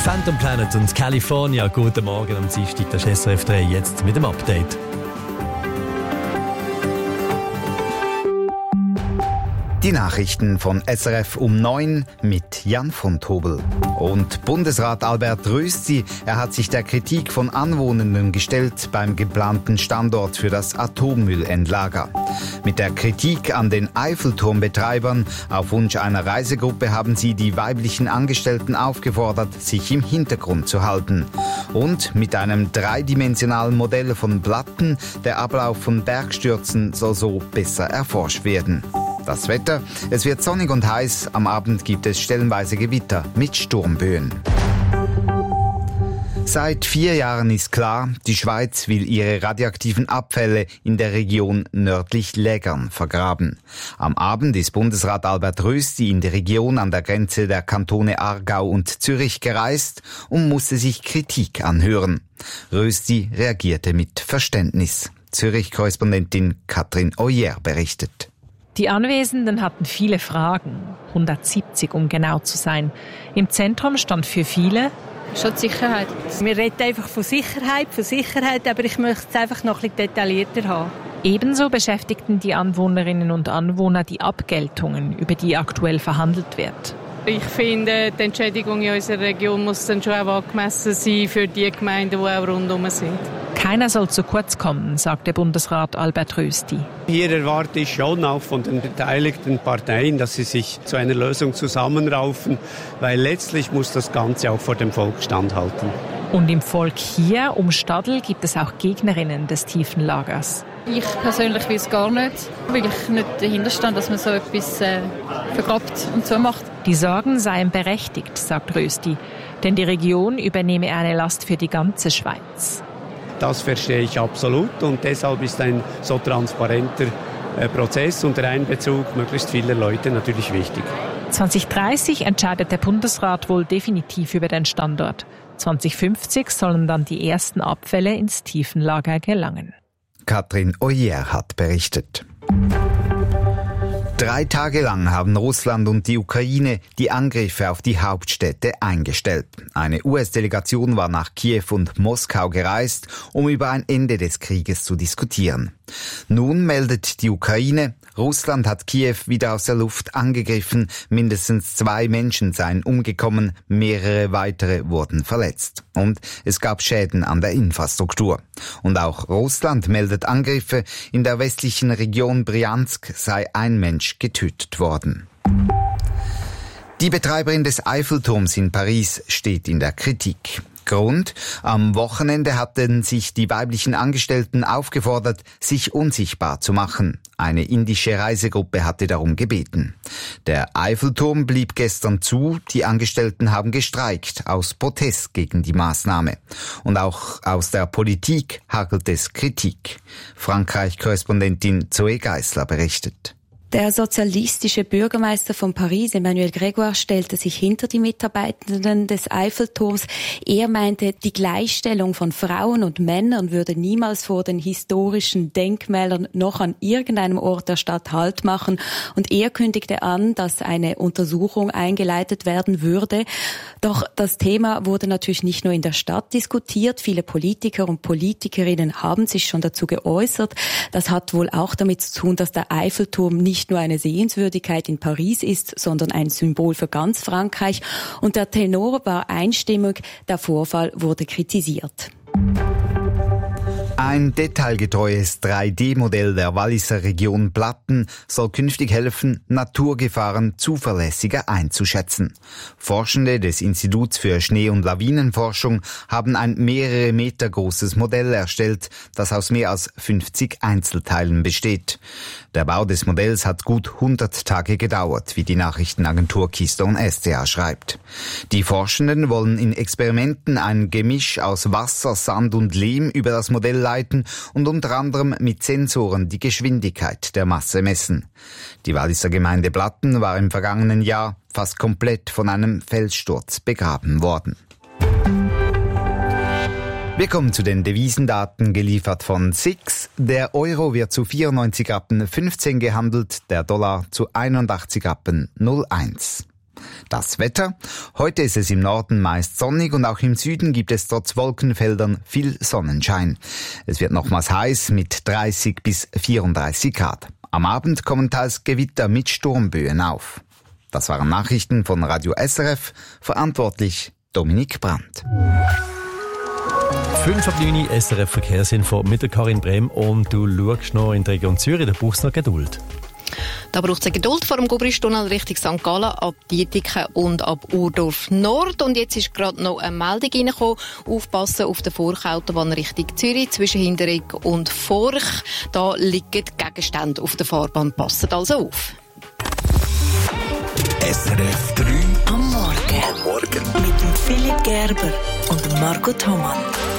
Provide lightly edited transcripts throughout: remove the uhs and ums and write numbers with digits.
Phantom Planet und California. Guten Morgen am Dienstag, das ist SRF 3, jetzt mit dem Update. Die Nachrichten von SRF um 9 mit Jan von Tobel. Und Bundesrat Albert Rösti, er hat sich der Kritik von Anwohnenden gestellt beim geplanten Standort für das Atommüllendlager. Mit der Kritik an den Eiffelturmbetreibern auf Wunsch einer Reisegruppe haben sie die weiblichen Angestellten aufgefordert, sich im Hintergrund zu halten. Und mit einem dreidimensionalen Modell von Platten, der Ablauf von Bergstürzen soll so besser erforscht werden. Das Wetter, es wird sonnig und heiß, am Abend gibt es stellenweise Gewitter mit Sturmböen. Seit 4 Jahren ist klar, die Schweiz will ihre radioaktiven Abfälle in der Region nördlich Lägern vergraben. Am Abend ist Bundesrat Albert Rösti in die Region an der Grenze der Kantone Aargau und Zürich gereist und musste sich Kritik anhören. Rösti reagierte mit Verständnis. Zürich-Korrespondentin Katrin Oyer berichtet. Die Anwesenden hatten viele Fragen, 170 um genau zu sein. Im Zentrum stand für viele schon die Sicherheit. Wir reden einfach von Sicherheit, aber ich möchte es einfach noch ein bisschen detaillierter haben. Ebenso beschäftigten die Anwohnerinnen und Anwohner die Abgeltungen, über die aktuell verhandelt wird. Ich finde, die Entschädigung in unserer Region muss dann schon auch angemessen sein für die Gemeinden, die auch rundherum sind. Keiner soll zu kurz kommen, sagte Bundesrat Albert Rösti. Hier erwarte ich schon auch von den beteiligten Parteien, dass sie sich zu einer Lösung zusammenraufen, weil letztlich muss das Ganze auch vor dem Volk standhalten. Und im Volk hier um Stadl gibt es auch Gegnerinnen des Tiefenlagers. Ich persönlich will es gar nicht, weil ich nicht dahinter stehe, dass man so etwas vergrabt und so macht. Die Sorgen seien berechtigt, sagt Rösti, denn die Region übernehme eine Last für die ganze Schweiz. Das verstehe ich absolut und deshalb ist ein so transparenter Prozess und der Einbezug möglichst vieler Leute natürlich wichtig. 2030 entscheidet der Bundesrat wohl definitiv über den Standort. 2050 sollen dann die ersten Abfälle ins Tiefenlager gelangen. Katrin Oyer hat berichtet. 3 Tage lang haben Russland und die Ukraine die Angriffe auf die Hauptstädte eingestellt. Eine US-Delegation war nach Kiew und Moskau gereist, um über ein Ende des Krieges zu diskutieren. Nun meldet die Ukraine, Russland hat Kiew wieder aus der Luft angegriffen, mindestens 2 Menschen seien umgekommen, mehrere weitere wurden verletzt. Und es gab Schäden an der Infrastruktur. Und auch Russland meldet Angriffe, in der westlichen Region Bryansk sei ein Mensch getötet worden. Die Betreiberin des Eiffelturms in Paris steht in der Kritik. Grund: Am Wochenende hatten sich die weiblichen Angestellten aufgefordert, sich unsichtbar zu machen. Eine indische Reisegruppe hatte darum gebeten. Der Eiffelturm blieb gestern zu, die Angestellten haben gestreikt, aus Protest gegen die Maßnahme. Und auch aus der Politik hagelt es Kritik. Frankreich-Korrespondentin Zoe Geisler berichtet. Der sozialistische Bürgermeister von Paris, Emmanuel Grégoire, stellte sich hinter die Mitarbeitenden des Eiffelturms. Er meinte, die Gleichstellung von Frauen und Männern würde niemals vor den historischen Denkmälern noch an irgendeinem Ort der Stadt Halt machen. Und er kündigte an, dass eine Untersuchung eingeleitet werden würde. Doch das Thema wurde natürlich nicht nur in der Stadt diskutiert. Viele Politiker und Politikerinnen haben sich schon dazu geäußert. Das hat wohl auch damit zu tun, dass der Eiffelturm nicht nur eine Sehenswürdigkeit in Paris ist, sondern ein Symbol für ganz Frankreich. Und der Tenor war einstimmig, der Vorfall wurde kritisiert. Ein detailgetreues 3D-Modell der Walliser Region Platten soll künftig helfen, Naturgefahren zuverlässiger einzuschätzen. Forschende des Instituts für Schnee- und Lawinenforschung haben ein mehrere Meter großes Modell erstellt, das aus mehr als 50 Einzelteilen besteht. Der Bau des Modells hat gut 100 Tage gedauert, wie die Nachrichtenagentur Keystone SDA schreibt. Die Forschenden wollen in Experimenten ein Gemisch aus Wasser, Sand und Lehm über das Modell leiten und unter anderem mit Sensoren die Geschwindigkeit der Masse messen. Die Walliser Gemeinde Platten war im vergangenen Jahr fast komplett von einem Felssturz begraben worden. Wir kommen zu den Devisendaten, geliefert von SIX. Der Euro wird zu 94,15 gehandelt, der Dollar zu 81,01. Das Wetter? Heute ist es im Norden meist sonnig und auch im Süden gibt es trotz Wolkenfeldern viel Sonnenschein. Es wird nochmals heiß mit 30 bis 34 Grad. Am Abend kommen teils Gewitter mit Sturmböen auf. Das waren Nachrichten von Radio SRF, verantwortlich Dominik Brandt. 5:09 SRF Verkehrsinfo mit der Karin Brehm und du schaust noch in der Region Zürich, da brauchst du noch Geduld. Da braucht es Geduld vor dem Gubristunnel Richtung St. Gallen, ab Dietiken und ab Urdorf Nord. Und jetzt ist gerade noch eine Meldung reingekommen. Aufpassen auf der Forchautobahn Richtung Zürich zwischen Hinderegg und Forch. Da liegen Gegenstände auf der Fahrbahn. Passet also auf. SRF 3 am Morgen. Mit dem Philipp Gerber und dem Marco Thomann.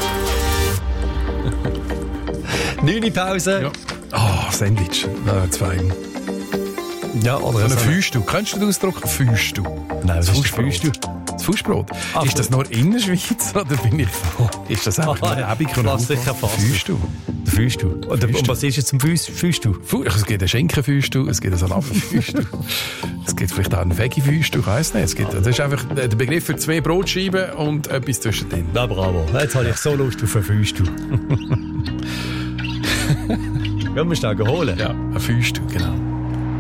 9 Pause. Ja. Sandwich. Fein. Ja, oder so eine Füßstuhl. Kennst du den Ausdruck Füßstuhl? Nein, was ist Füßstuhl? Das Fußbrot. Ist das nur in der Schweiz oder bin ich... Ist das einfach nur ein Füßstuhl? Der Füßstuhl. Und was ist jetzt ein Füßstuhl? Es gibt einen Schinkenfüßstuhl, es gibt einen Salatenfüßstuhl. Es gibt vielleicht auch einen Veggie-Füßstuhl, ich weiss nicht. Das ist einfach der Begriff für 2 Brotscheiben und etwas zwischendrin. Na bravo, jetzt habe ich so Lust auf einen Füßstuhl. Können wir schnell holen? Ja, ein Füßstuhl, genau.